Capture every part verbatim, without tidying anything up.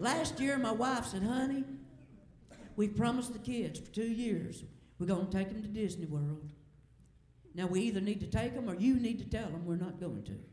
Last year, my wife said, honey, we've promised the kids for two years we're going to take them to Disney World. Now, we either need to take them or you need to tell them we're not going to.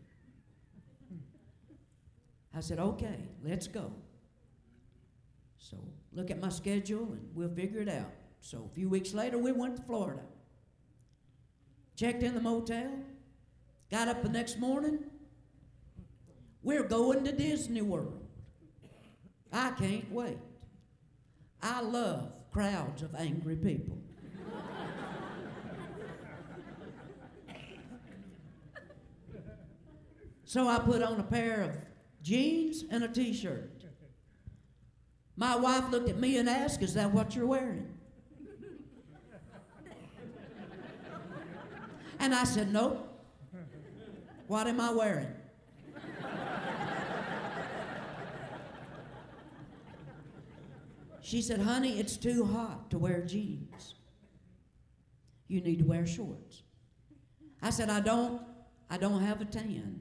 I said, okay, let's go. So look at my schedule and we'll figure it out. So a few weeks later, we went to Florida. Checked in the motel. Got up the next morning. We're going to Disney World. I can't wait. I love crowds of angry people. So I put on a pair of jeans and a t-shirt. My wife looked at me and asked, is that what you're wearing? And I said, nope. What am I wearing? She said, honey, it's too hot to wear jeans. You need to wear shorts. I said, I don't, I don't have a tan.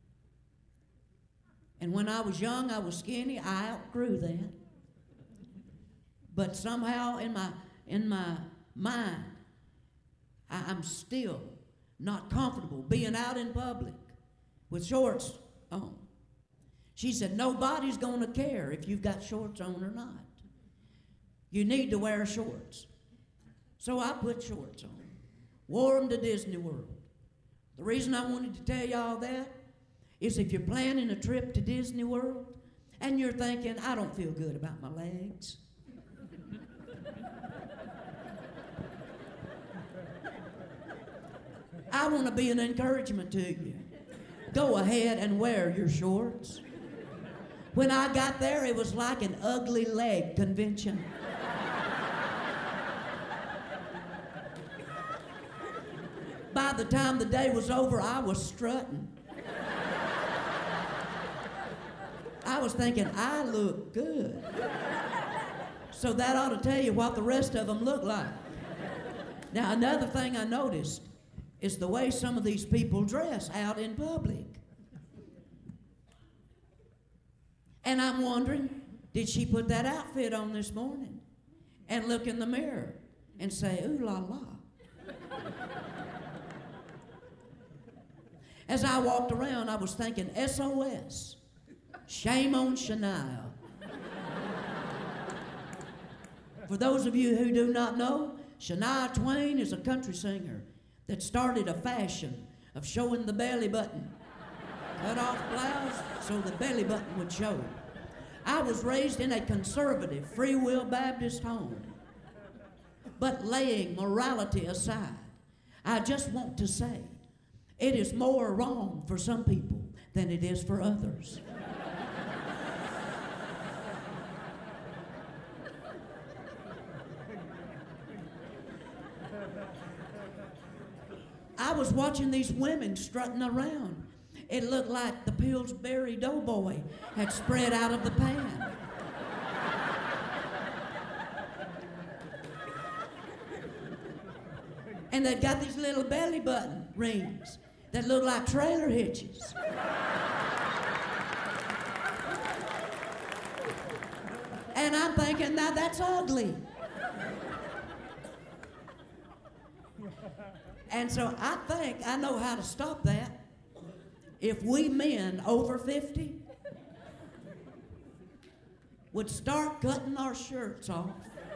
And when I was young, I was skinny. I outgrew that. But somehow in my in my mind, I, I'm still not comfortable being out in public with shorts on. She said, nobody's going to care if you've got shorts on or not. You need to wear shorts. So I put shorts on, wore them to Disney World. The reason I wanted to tell y'all that is if you're planning a trip to Disney World and you're thinking, I don't feel good about my legs. I want to be an encouragement to you. Go ahead and wear your shorts. When I got there, it was like an ugly leg convention. By the time the day was over, I was strutting. I was thinking, I look good. So that ought to tell you what the rest of them look like. Now, another thing I noticed is the way some of these people dress out in public. And I'm wondering, did she put that outfit on this morning and look in the mirror and say, ooh la la? As I walked around, I was thinking, S O S. Shame on Shania. For those of you who do not know, Shania Twain is a country singer that started a fashion of showing the belly button. Cut off blouse so the belly button would show. I was raised in a conservative, free will Baptist home. But laying morality aside, I just want to say, it is more wrong for some people than it is for others. I was watching these women strutting around. It looked like the Pillsbury Doughboy had spread out of the pan. And they'd got these little belly button rings that look like trailer hitches. And I'm thinking, now that's ugly. And so I think I know how to stop that. If we men over fifty would start cutting our shirts off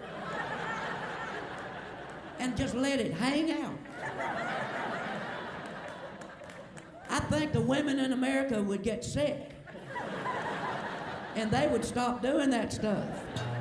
and just let it hang out, I think the women in America would get sick and they would stop doing that stuff.